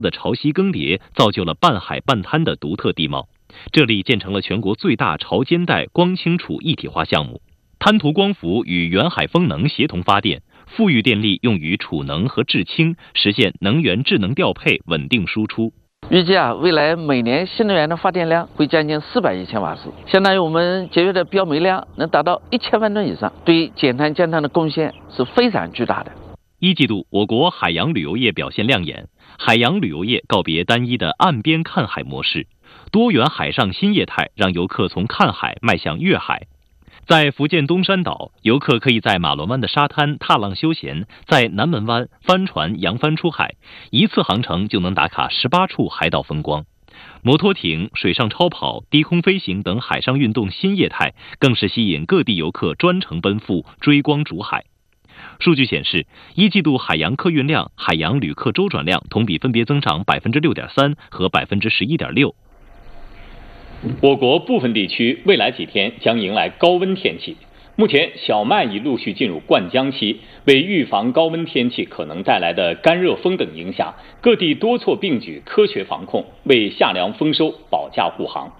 的潮汐更迭造就了半海半滩的独特地貌，这里建成了全国最大潮间带光氢储一体化项目。滩涂光伏与远海风能协同发电，富裕电力用于储能和制氢，实现能源智能调配，稳定输出。 预计未来每年新能源的发电量会将近400亿千瓦时，相当于我们节约的标煤量能达到1000万吨以上，对减碳降碳的贡献是非常巨大的。 一季度，我国海洋旅游业表现亮眼，海洋旅游业告别单一的岸边看海模式，多元海上新业态让游客从看海迈向阅海。在福建东山岛，游客可以在马龙湾的沙滩踏浪休闲，在南门湾帆船扬帆出海，一次航程就能打卡18处海岛风光。摩托艇、水上超跑、低空飞行等海上运动新业态，更是吸引各地游客专程奔赴追光逐海。数据显示，一季度海洋客运量、海洋旅客周转量同比分别增长6.3%和11.6%。 我国部分地区未来几天将迎来高温天气。目前，小麦已陆续进入灌浆期，为预防高温天气可能带来的干热风等影响，各地多措并举，科学防控，为夏粮丰收保驾护航。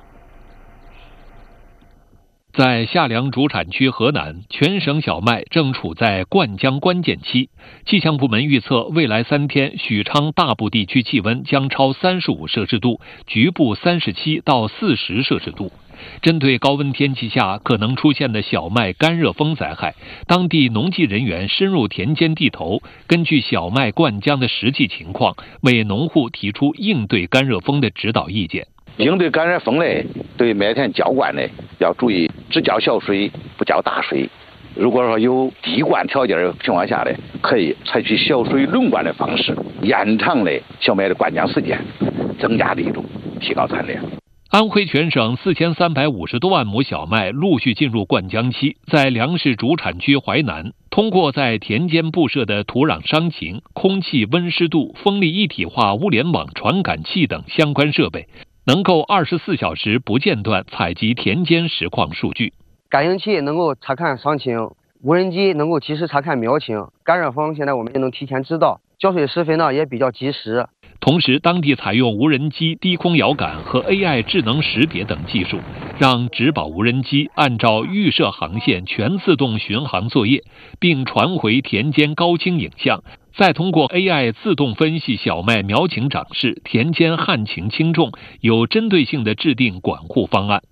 在夏粮主产区河南，全省小麦正处在灌浆关键期。气象部门预测，未来3天，许昌大部地区气温将超35摄氏度，局部37到40摄氏度。针对高温天气下可能出现的小麦干热风灾害，当地农技人员深入田间地头，根据小麦灌浆的实际情况，为农户提出应对干热风的指导意见。 应对干热风呢，对麦田浇灌呢要注意只浇小水，不浇大水。如果说有滴灌条件的情况下呢，可以采取小水轮灌的方式，延长了小麦的灌浆时间，增加力度，提高产量。 安徽全省4350多万亩小麦陆续进入灌浆期，在粮食主产区淮南，通过在田间布设的土壤伤情、空气温湿度、风力一体化物联网传感器等相关设备，能够24小时不间断采集田间实况数据。 感应器能够查看伤情，无人机能够及时查看苗情，干热风现在我们也能提前知道，浇水施肥呢也比较及时。 同时，当地采用无人机低空遥感和 AI 智能识别等技术，让植保无人机按照预设航线全自动巡航作业，并传回田间高清影像，再通过 AI 自动分析小麦苗情长势、田间旱情轻重，有针对性地制定管护方案。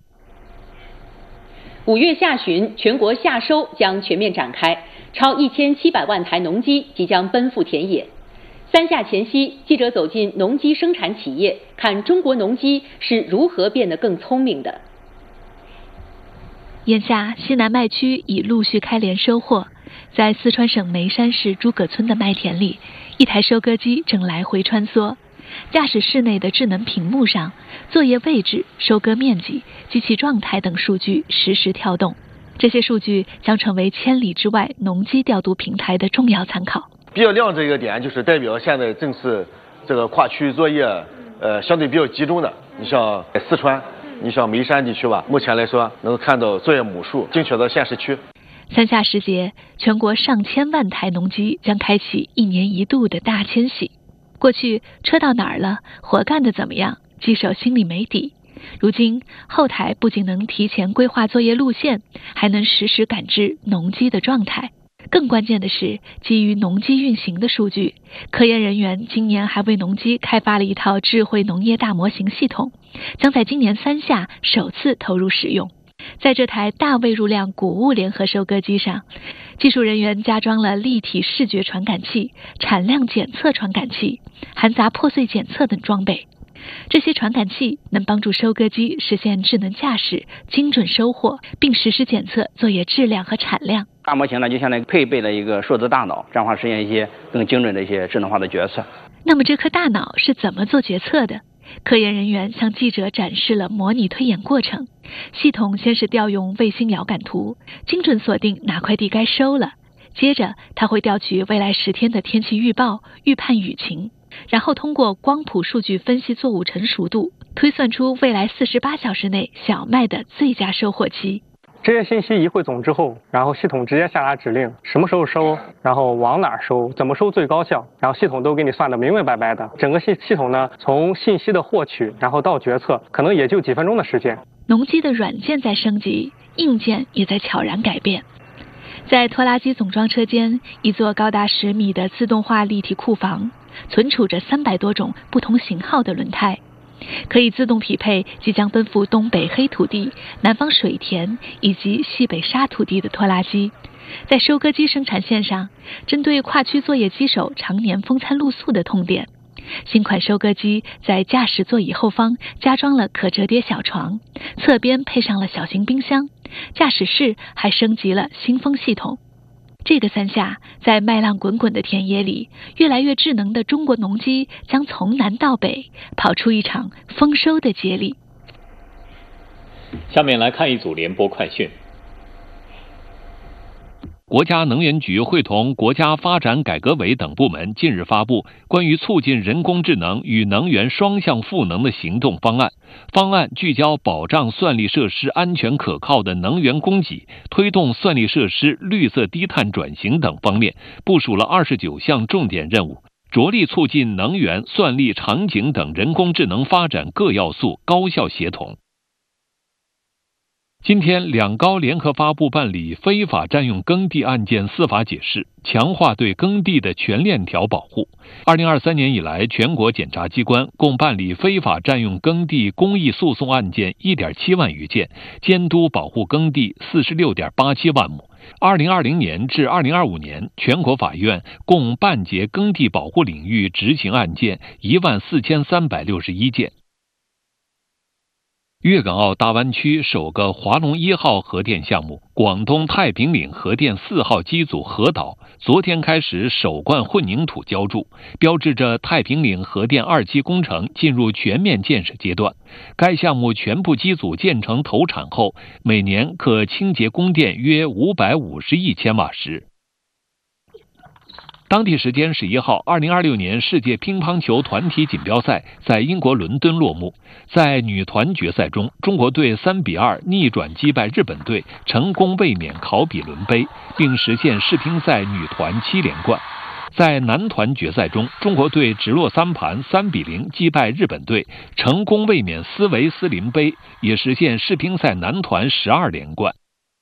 5月下旬，全国夏收将全面展开，超1700万台农机即将奔赴田野。3夏前夕，记者走进农机生产企业，看中国农机是如何变得更聪明的。 眼下，西南麦区已陆续开镰收获。在四川省眉山市诸葛村的麦田里，一台收割机正来回穿梭。驾驶室内的智能屏幕上，作业位置、收割面积、机器状态等数据实时跳动。这些数据将成为千里之外农机调度平台的重要参考。 比较亮这个点，就是代表现在正是这个跨区域作业相对比较集中的。你像四川，你像眉山地区吧，目前来说能够看到作业亩数精确到县市区。 3夏时节，全国上千万台农机将开启1年1度的大迁徙。过去车到哪儿了，活干得怎么样，机手心里没底。如今后台不仅能提前规划作业路线，还能实时感知农机的状态。更关键的是，基于农机运行的数据，科研人员今年还为农机开发了一套智慧农业大模型系统，将在今年3夏首次投入使用。在这台大未入量谷物联合收割机上，技术人员加装了立体视觉传感器、产量检测传感器、含杂破碎检测等装备。这些传感器能帮助收割机实现智能驾驶、精准收获，并实时检测作业质量和产量。 大模型呢，就相当于配备了一个数字大脑，这样的话实现一些更精准的一些智能化的决策。 那么这颗大脑是怎么做决策的？科研人员向记者展示了模拟推演过程。系统先是调用卫星遥感图，精准锁定哪块地该收了。接着，它会调取未来10天的天气预报，预判雨情，然后通过光谱数据分析作物成熟度，推算出未来48小时内小麦的最佳收获期。 这些信息一汇总之后，然后系统直接下达指令，什么时候收，然后往哪儿收，怎么收最高效，然后系统都给你算得明明白白的。整个系统呢，从信息的获取，然后到决策，可能也就几分钟的时间。 农机的软件在升级，硬件也在悄然改变。在拖拉机总装车间，一座高达10米的自动化立体库房，存储着300多种不同型号的轮胎。可以自动匹配即将奔赴东北黑土地、南方水田以及西北沙土地的拖拉机。在收割机生产线上，针对跨区作业机手常年风餐露宿的痛点，新款收割机在驾驶座椅后方加装了可折叠小床，侧边配上了小型冰箱，驾驶室还升级了新风系统。这个3下，在麦浪滚滚的田野里，越来越智能的中国农机将从南到北跑出一场丰收的接力。 下面来看一组联播快讯。 国家能源局会同国家发展改革委等部门近日发布关于促进人工智能与能源双向赋能的行动方案。方案聚焦保障算力设施安全可靠的能源供给，推动算力设施绿色低碳转型等方面，部署了29项重点任务，着力促进能源、算力、场景等人工智能发展各要素高效协同。今天，两高联合发布办理非法占用耕地案件司法解释，强化对耕地的全链条保护。2023年以来，全国检察机关共办理非法占用耕地公益诉讼案件1.7万余件，监督保护耕地46.87万亩。2020年至2025年，全国法院共办结耕地保护领域执行案件14361件。粤港澳大湾区首个华龙1号核电项目广东太平岭核电4号机组核岛昨天开始首罐混凝土浇筑，标志着太平岭核电2期工程进入全面建设阶段。该项目全部机组建成投产后，每年可清洁供电约550亿千瓦时。当地时间11号，2026年世界乒乓球团体锦标赛在英国伦敦落幕。在女团决赛中，中国队3-2逆转击败日本队，成功卫冕考比伦杯，并实现世乒赛女团7连冠。在男团决赛中，中国队直落3盘3-0击败日本队，成功卫冕斯维斯林杯，也实现世乒赛男团12连冠。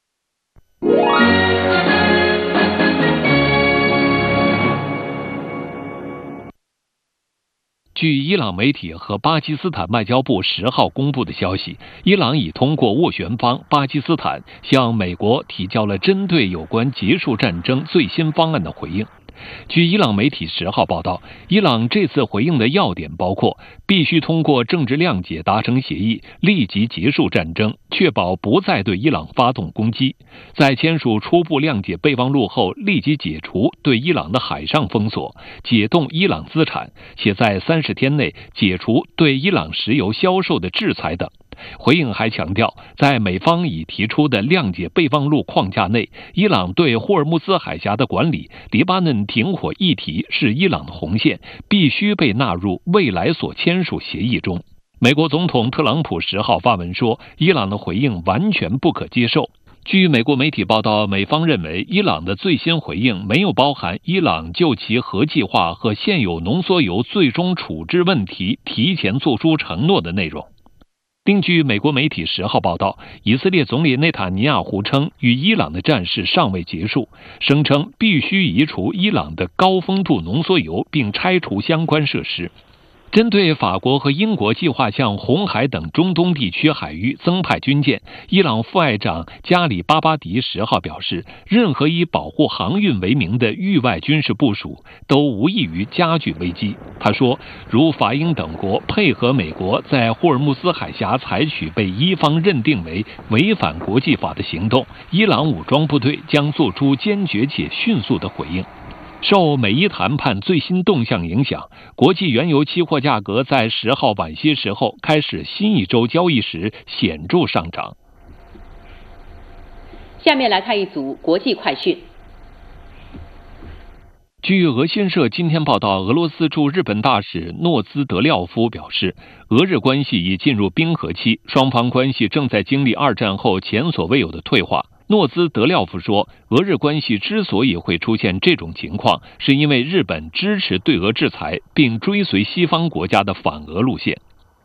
据伊朗媒体和巴基斯坦外交部10号公布的消息，伊朗已通过斡旋方巴基斯坦向美国提交了针对有关结束战争最新方案的回应。据伊朗媒体10号报道，伊朗这次回应的要点包括必须通过政治谅解达成协议，立即结束战争，确保不再对伊朗发动攻击；在签署初步谅解备忘录后，立即解除对伊朗的海上封锁，解冻伊朗资产，且在30天内解除对伊朗石油销售的制裁等。回应还强调，在美方已提出的谅解备忘录框架内，伊朗对霍尔木兹海峡的管理、黎巴嫩停火议题是伊朗的红线，必须被纳入未来所签署协议中。美国总统特朗普10号发文说，伊朗的回应完全不可接受。据美国媒体报道，美方认为伊朗的最新回应没有包含伊朗就其核计划和现有浓缩铀最终处置问题提前做出承诺的内容。另据美国媒体10号报道，以色列总理内塔尼亚胡称与伊朗的战事尚未结束，声称必须移除伊朗的高丰度浓缩铀并拆除相关设施。针对法国和英国计划向红海等中东地区海域增派军舰，伊朗副外长加里巴巴迪10号表示，任何以保护航运为名的域外军事部署都无异于加剧危机。他说，如法英等国配合美国在霍尔木兹海峡采取被伊方认定为违反国际法的行动，伊朗武装部队将做出坚决且迅速的回应。受美伊谈判最新动向影响，国际原油期货价格在10号晚些时候开始新一周交易时显著上涨。 下面来看一组国际快讯。 据俄新社今天报道，俄罗斯驻日本大使诺兹德廖夫表示，俄日关系已进入冰河期，双方关系正在经历2战后前所未有的退化。诺兹德廖夫说，俄日关系之所以会出现这种情况，是因为日本支持对俄制裁，并追随西方国家的反俄路线。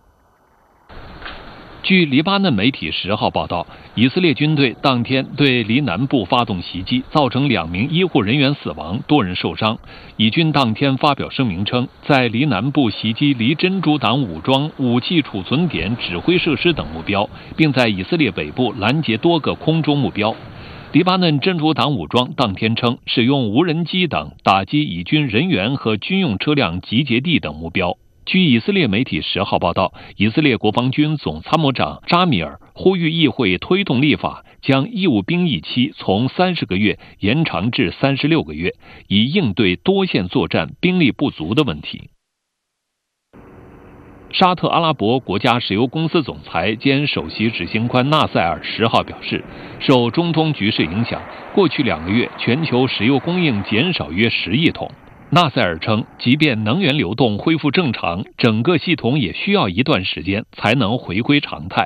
据黎巴嫩媒体10号报道，以色列军队当天对黎南部发动袭击，造成2名医护人员死亡，多人受伤。以军当天发表声明称，在黎南部袭击黎真主党武装武器储存点、指挥设施等目标，并在以色列北部拦截多个空中目标。黎巴嫩真主党武装当天称，使用无人机等打击以军人员和军用车辆集结地等目标。据以色列媒体10号报道，以色列国防军总参谋长扎米尔呼吁议会推动立法，将义务兵役期从30个月延长至36个月，以应对多线作战兵力不足的问题。沙特阿拉伯国家石油公司总裁兼首席执行官纳赛尔10号表示，受中东局势影响，过去2个月全球石油供应减少约10亿桶。纳赛尔称，即便能源流动恢复正常，整个系统也需要一段时间才能回归常态。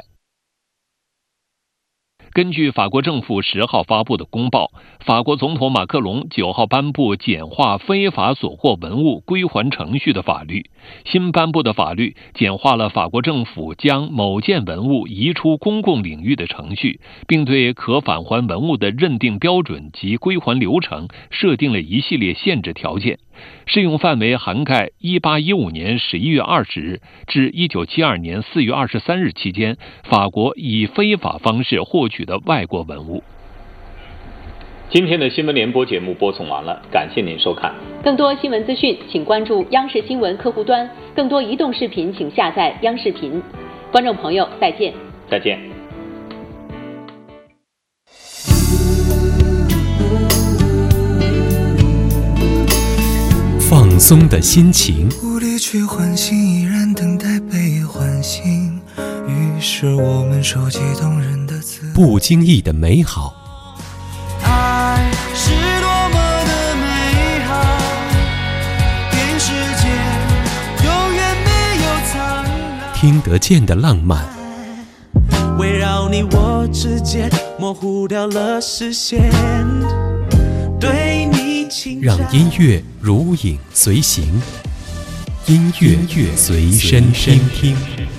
根据法国政府10号发布的公报，法国总统马克龙9号颁布简化非法所获文物归还程序的法律。新颁布的法律简化了法国政府将某件文物移出公共领域的程序，并对可返还文物的认定标准及归还流程设定了一系列限制条件。适用范围涵盖1815年11月20日至1972年4月23日期间，法国以非法方式获取的外国文物。 今天的新闻联播节目播送完了，感谢您收看。 更多新闻资讯，请关注央视新闻客户端；更多移动视频，请下载央视频。观众朋友，再见。 再见。 放松的心情， 无力去唤醒，依然等待被唤醒。于是我们收集动人的词， 不经意的美好。 爱是多么的美好，全世界永远没有苍老。 听得见的浪漫， 围绕你我之间，模糊掉了视线。对你情让音乐如影随形，音乐随身听。